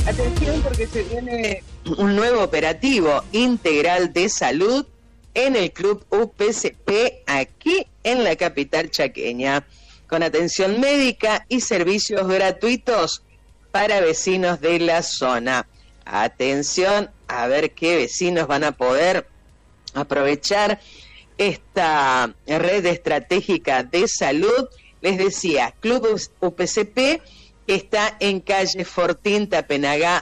Atención porque se viene un nuevo operativo integral de salud en el Club UPCP aquí en la capital chaqueña, con atención médica y servicios gratuitos para vecinos de la zona. Atención, a ver qué vecinos van a poder aprovechar esta red estratégica de salud. Les decía, Club UPCP está en calle Fortín Tapenagá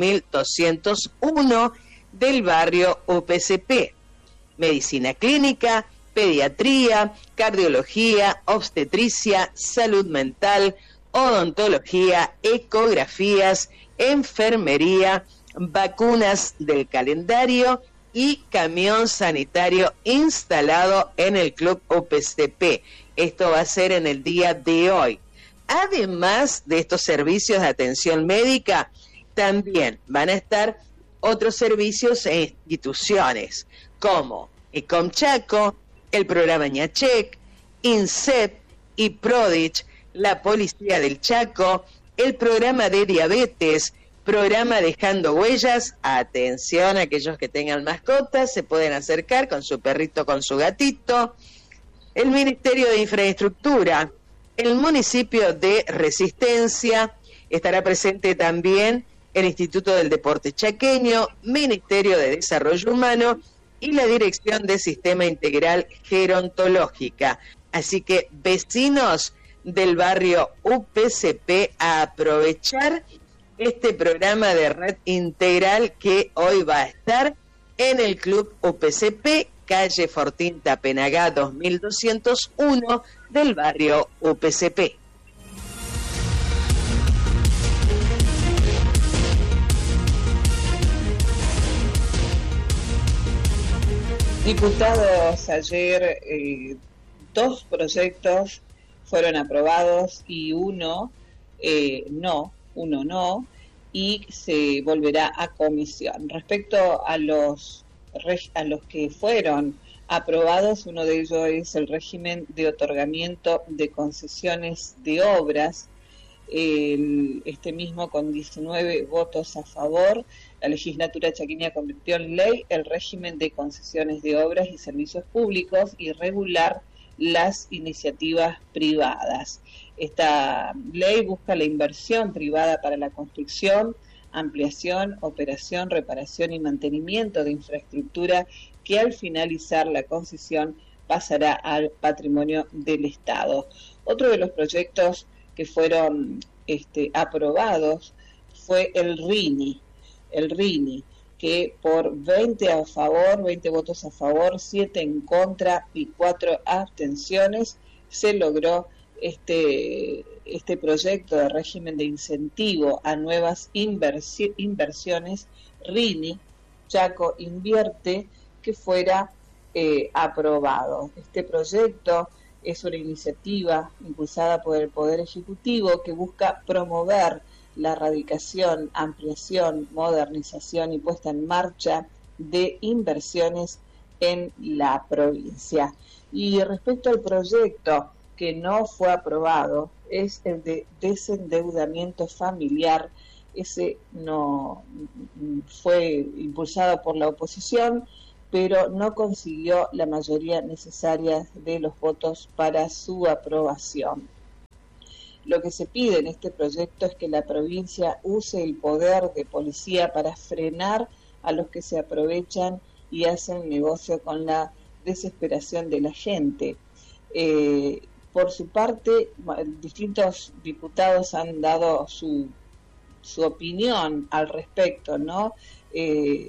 2201 del barrio UPCP. Medicina clínica, pediatría, cardiología, obstetricia, salud mental, odontología, ecografías, enfermería, vacunas del calendario y camión sanitario instalado en el Club UPCP. Esto va a ser en el día de hoy. Además de estos servicios de atención médica, también van a estar otros servicios e instituciones como Ecomchaco, el programa Ñachec, INSEP y Prodich, la Policía del Chaco, el programa de diabetes, programa Dejando Huellas. Atención, aquellos que tengan mascotas se pueden acercar con su perrito, con su gatito. El Ministerio de Infraestructura, el municipio de Resistencia, estará presente también el Instituto del Deporte Chaqueño, Ministerio de Desarrollo Humano y la Dirección de Sistema Integral Gerontológica. Así que vecinos del barrio UPCP, a aprovechar este programa de red integral que hoy va a estar en el Club UPCP, calle Fortín Tapenagá 2201 del barrio UPCP. Diputados, ayer dos proyectos fueron aprobados y uno no, y se volverá a comisión. Respecto a los que fueron aprobados, uno de ellos es el régimen de otorgamiento de concesiones de obras. Este mismo, con 19 votos a favor, la legislatura chaqueña convirtió en ley el régimen de concesiones de obras y servicios públicos y regular las iniciativas privadas. Esta ley busca la inversión privada para la construcción, ampliación, operación, reparación y mantenimiento de infraestructura que al finalizar la concesión pasará al patrimonio del Estado. Otro de los proyectos que fueron aprobados fue el RINI, que por 20 votos a favor, 7 en contra y 4 abstenciones, se logró este proyecto de régimen de incentivo a nuevas inversiones, RINI, Chaco Invierte, que fuera aprobado. Este proyecto es una iniciativa impulsada por el Poder Ejecutivo que busca promover la erradicación, ampliación, modernización y puesta en marcha de inversiones en la provincia. Y respecto al proyecto que no fue aprobado, es el de desendeudamiento familiar. Ese no fue impulsado por la oposición, pero no consiguió la mayoría necesaria de los votos para su aprobación. Lo que se pide en este proyecto es que la provincia use el poder de policía para frenar a los que se aprovechan y hacen negocio con la desesperación de la gente. Por su parte, distintos diputados han dado su opinión al respecto, ¿no?